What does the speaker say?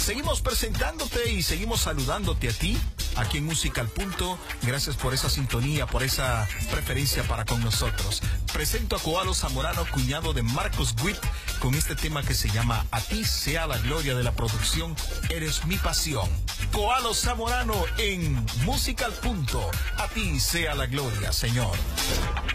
Seguimos presentándote y seguimos saludándote a ti aquí en Música al Punto. Gracias por esa sintonía, por esa preferencia para con nosotros. Presento a Koalo Zamorano, cuñado de Marcos Witt, con este tema que se llama A ti sea la gloria de la producción Eres mi pasión. Koalo Zamorano en Música al Punto. A ti sea la gloria, Señor.